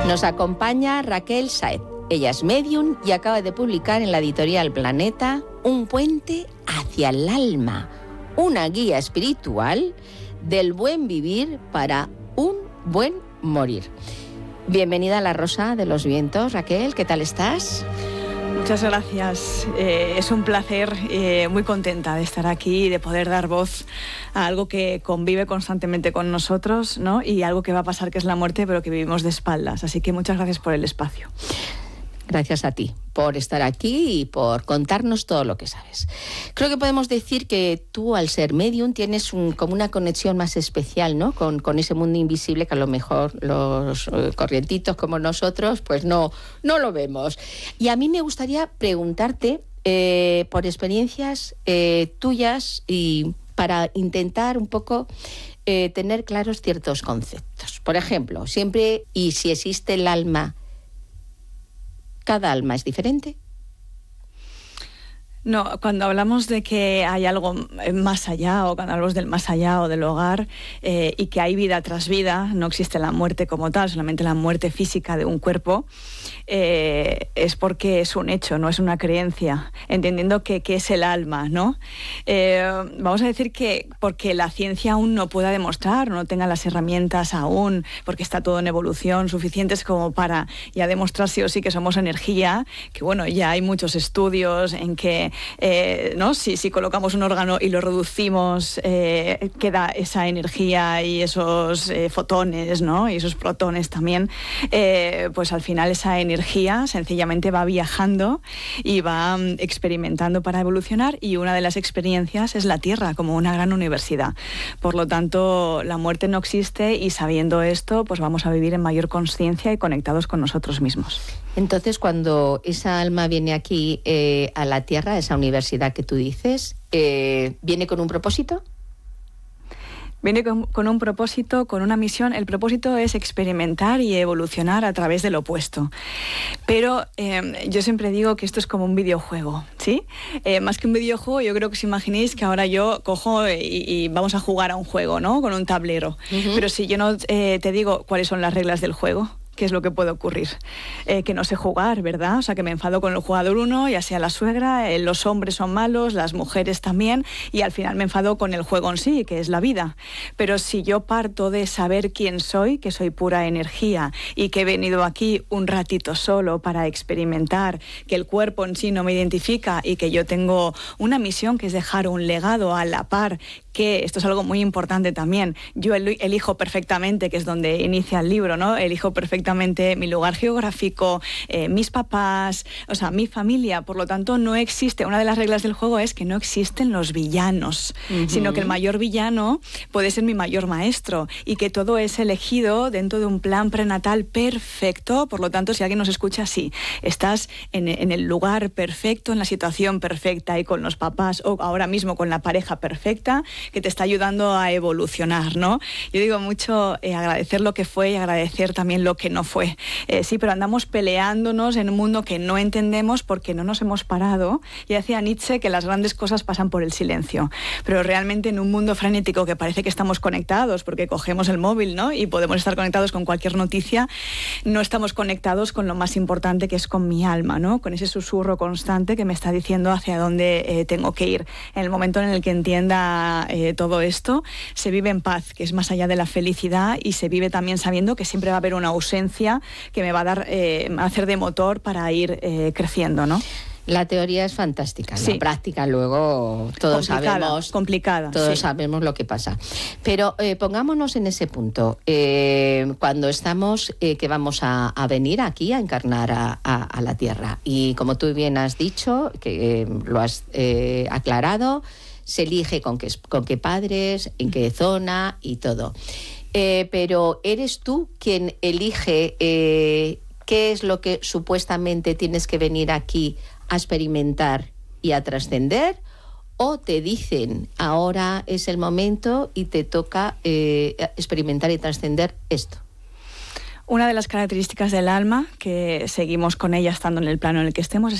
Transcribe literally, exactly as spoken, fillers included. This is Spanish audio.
Nos acompaña Raquel Sáez. Ella es médium y acaba de publicar en la editorial Planeta Un puente hacia el alma, una guía espiritual del buen vivir para un buen morir. Bienvenida a La Rosa de los Vientos, Raquel, ¿qué tal estás? Muchas gracias. Eh, es un placer, eh, muy contenta de estar aquí y de poder dar voz a algo que convive constantemente con nosotros, ¿no? Y algo que va a pasar, que es la muerte, pero que vivimos de espaldas. Así que muchas gracias por el espacio. Gracias a ti por estar aquí y por contarnos todo lo que sabes. Creo que podemos decir que tú, al ser medium, tienes un, como una conexión más especial, ¿no? Con, con ese mundo invisible que a lo mejor los eh, corrientitos como nosotros pues no, no lo vemos. Y a mí me gustaría preguntarte eh, por experiencias eh, tuyas y para intentar un poco eh, tener claros ciertos conceptos. Por ejemplo, siempre y si existe el alma, ¿cada alma es diferente? No, cuando hablamos de que hay algo más allá, o cuando hablamos del más allá o del hogar, eh, y que hay vida tras vida, no existe la muerte como tal, solamente la muerte física de un cuerpo, eh, es porque es un hecho, no es una creencia, entendiendo que, que es el alma, ¿no? Eh, vamos a decir que porque la ciencia aún no pueda demostrar, no tenga las herramientas aún, porque está todo en evolución, suficientes como para ya demostrar sí o sí que somos energía, que bueno, ya hay muchos estudios en que Eh, ¿no? si, si colocamos un órgano y lo reducimos, eh, queda esa energía y esos eh, fotones, ¿no? Y esos protones también, eh, pues al final esa energía sencillamente va viajando y va um, experimentando para evolucionar, y una de las experiencias es la Tierra como una gran universidad. Por lo tanto, la muerte no existe, y sabiendo esto, pues vamos a vivir en mayor conciencia y conectados con nosotros mismos. Entonces, cuando esa alma viene aquí eh, a la Tierra, esa universidad que tú dices, eh, ¿viene con un propósito? Viene con, con un propósito, con una misión. El propósito es experimentar y evolucionar a través del opuesto. Pero eh, yo siempre digo que esto es como un videojuego, ¿sí? Eh, más que un videojuego, yo creo que os imaginéis que ahora yo cojo y, y vamos a jugar a un juego, ¿no? Con un tablero. Uh-huh. Pero si yo no eh, te digo cuáles son las reglas del juego, ¿qué es lo que puede ocurrir? Eh, que no sé jugar, ¿verdad? O sea, que me enfado con el jugador uno, ya sea la suegra, eh, los hombres son malos, las mujeres también, y al final me enfado con el juego en sí, que es la vida. Pero si yo parto de saber quién soy, que soy pura energía, y que he venido aquí un ratito solo para experimentar, que el cuerpo en sí no me identifica, y que yo tengo una misión que es dejar un legado a la par, que esto es algo muy importante también. Yo elijo perfectamente, que es donde inicia el libro, ¿no? Elijo perfectamente mi lugar geográfico, eh, mis papás, o sea, mi familia. Por lo tanto, no existe, una de las reglas del juego es que no existen los villanos, uh-huh. sino que el mayor villano puede ser mi mayor maestro, y que todo es elegido dentro de un plan prenatal perfecto. Por lo tanto, si alguien nos escucha, sí, estás en, en el lugar perfecto, en la situación perfecta, y con los papás, o ahora mismo con la pareja perfecta, que te está ayudando a evolucionar, ¿no? Yo digo mucho eh, agradecer lo que fue y agradecer también lo que no fue. Eh, sí, pero andamos peleándonos en un mundo que no entendemos porque no nos hemos parado. Y decía Nietzsche que las grandes cosas pasan por el silencio. Pero realmente en un mundo frenético que parece que estamos conectados porque cogemos el móvil, ¿no? Y podemos estar conectados con cualquier noticia, no estamos conectados con lo más importante, que es con mi alma, ¿no? Con ese susurro constante que me está diciendo hacia dónde eh, tengo que ir. En el momento en el que entienda Eh, todo esto, se vive en paz, que es más allá de la felicidad, y se vive también sabiendo que siempre va a haber una ausencia que me va a dar, eh, a hacer de motor para ir eh, creciendo, ¿no? La teoría es fantástica, sí. La práctica luego todos complicada, sabemos, complicada, todos sí. sabemos lo que pasa. Pero eh, pongámonos en ese punto, eh, cuando estamos, eh, que vamos a, a venir aquí a encarnar a, a, a la Tierra, y como tú bien has dicho, que eh, lo has eh, aclarado, se elige con qué, con qué padres, en qué zona y todo. Eh, pero ¿eres tú quien elige eh, qué es lo que supuestamente tienes que venir aquí a experimentar y a trascender? ¿O te dicen, ahora es el momento y te toca eh, experimentar y trascender esto? Una de las características del alma, que seguimos con ella estando en el plano en el que estemos, es